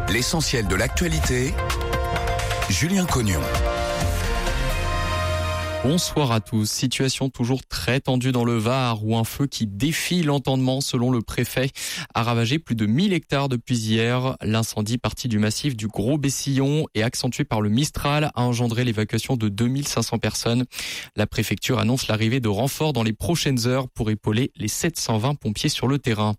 L'essentiel de l'actualité, Julien Cognon. Bonsoir à tous. Situation toujours très tendue dans le Var où un feu qui défie l'entendement selon le préfet a ravagé plus de 1000 hectares depuis hier. L'incendie parti du massif du Gros Bessillon et accentué par le Mistral a engendré l'évacuation de 2500 personnes. La préfecture annonce l'arrivée de renforts dans les prochaines heures pour épauler les 720 pompiers sur le terrain.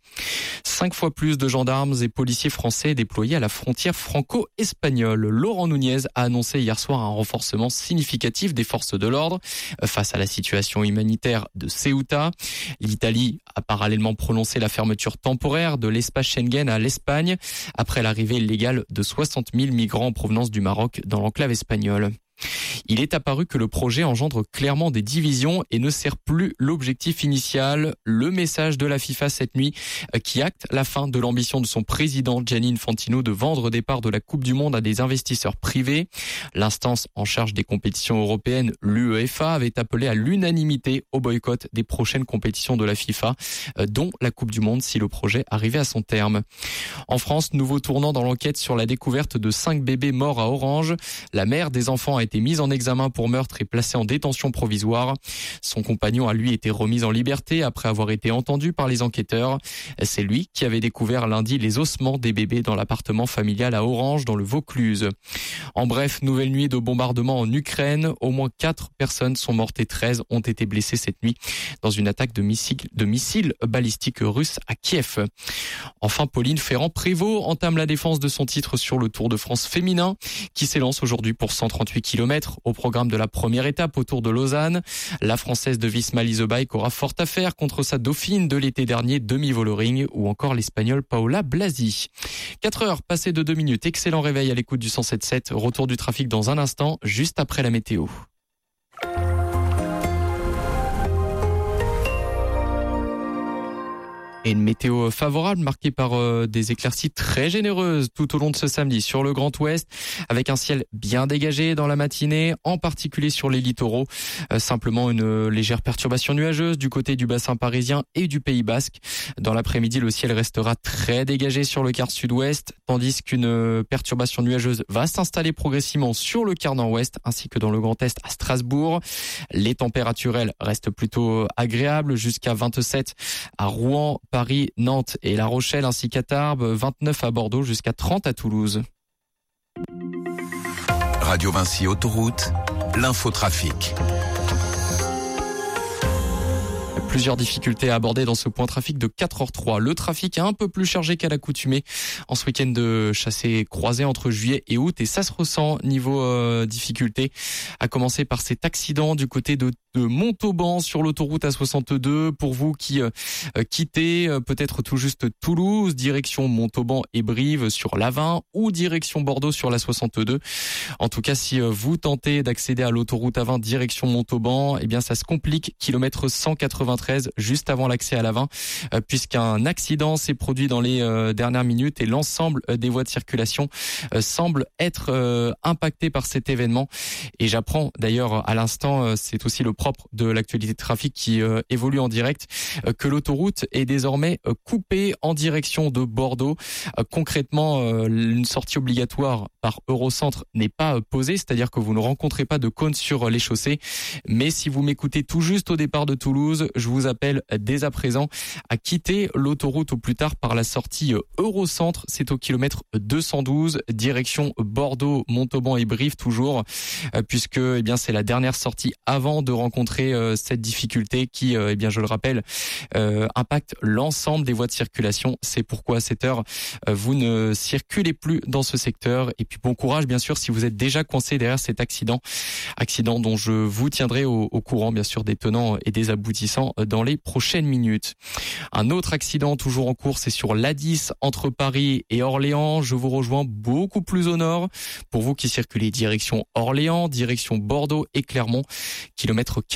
5 fois plus de gendarmes et policiers français déployés à la frontière franco-espagnole. Laurent Nunez a annoncé hier soir un renforcement significatif des forces de l'ordre face à la situation humanitaire de Ceuta. L'Italie a parallèlement prononcé la fermeture temporaire de l'espace Schengen à l'Espagne après l'arrivée illégale de 60 000 migrants en provenance du Maroc dans l'enclave espagnole. Il est apparu que le projet engendre clairement des divisions et ne sert plus l'objectif initial. Le message de la FIFA cette nuit qui acte la fin de l'ambition de son président Gianni Infantino de vendre des parts de la Coupe du Monde à des investisseurs privés. L'instance en charge des compétitions européennes, l'UEFA, avait appelé à l'unanimité au boycott des prochaines compétitions de la FIFA, dont la Coupe du Monde si le projet arrivait à son terme. En France, nouveau tournant dans l'enquête sur la découverte de 5 bébés morts à Orange. La mère des enfants a été mise en examen pour meurtre et placé en détention provisoire. Son compagnon a lui été remis en liberté après avoir été entendu par les enquêteurs. C'est lui qui avait découvert lundi les ossements des bébés dans l'appartement familial à Orange dans le Vaucluse. En bref, nouvelle nuit de bombardement en Ukraine. Au moins 4 personnes sont mortes et 13 ont été blessées cette nuit dans une attaque de missiles balistiques russes à Kiev. Enfin, Pauline Ferrand-Prévot entame la défense de son titre sur le Tour de France féminin qui s'élance aujourd'hui pour 138 km. Au programme de la première étape autour de Lausanne, la Française de Visma Leasebike aura fort à faire contre sa dauphine de l'été dernier, Demi Vollering, ou encore l'Espagnole Paola Blasi. 4 heures passées de 2 minutes. Excellent réveil à l'écoute du 107.7. Retour du trafic dans un instant, juste après la météo. Et une météo favorable marquée par des éclaircies très généreuses tout au long de ce samedi sur le Grand Ouest, avec un ciel bien dégagé dans la matinée, en particulier sur les littoraux. Simplement une légère perturbation nuageuse du côté du bassin parisien et du Pays Basque. Dans l'après-midi, le ciel restera très dégagé sur le quart sud-ouest, tandis qu'une perturbation nuageuse va s'installer progressivement sur le quart nord-ouest, ainsi que dans le Grand Est à Strasbourg. Les températures, elles, restent plutôt agréables, jusqu'à 27 à Rouen, Paris, Nantes et La Rochelle ainsi qu'à Tarbes, 29 à Bordeaux jusqu'à 30 à Toulouse. Radio Vinci Autoroute, l'infotrafic. Plusieurs difficultés à aborder dans ce point trafic de 4h03. Le trafic est un peu plus chargé qu'à l'accoutumée en ce week-end de chassé croisé entre juillet et août et ça se ressent niveau difficulté. À commencer par cet accident du côté de Montauban sur l'autoroute A62. Pour vous qui quittez peut-être tout juste Toulouse, direction Montauban et Brive sur l'A20 ou direction Bordeaux sur la 62. En tout cas, si vous tentez d'accéder à l'autoroute A20 direction Montauban, eh bien ça se complique. Kilomètre 193 juste avant l'accès à l'A20 puisqu'un accident s'est produit dans les dernières minutes et l'ensemble des voies de circulation semble être impacté par cet événement. Et j'apprends d'ailleurs à l'instant, c'est aussi le propre de l'actualité de trafic qui évolue en direct, que l'autoroute est désormais coupée en direction de Bordeaux. Concrètement, une sortie obligatoire par Eurocentre n'est pas posée, c'est-à-dire que vous ne rencontrez pas de cône sur les chaussées. Mais si vous m'écoutez tout juste au départ de Toulouse, je vous appelle dès à présent à quitter l'autoroute au plus tard par la sortie Eurocentre. C'est au kilomètre 212, direction Bordeaux, Montauban et Brive toujours, puisque eh bien c'est la dernière sortie avant de rencontrer cette difficulté qui, eh bien je le rappelle, impacte l'ensemble des voies de circulation. C'est pourquoi à cette heure, vous ne circulez plus dans ce secteur. Et puis bon courage bien sûr si vous êtes déjà coincé derrière cet accident dont je vous tiendrai au courant bien sûr des tenants et des aboutissants dans les prochaines minutes. Un autre accident toujours en cours, c'est sur l'A10 entre Paris et Orléans. Je vous rejoins beaucoup plus au nord. Pour vous qui circulez direction Orléans, direction Bordeaux et Clermont, kilomètre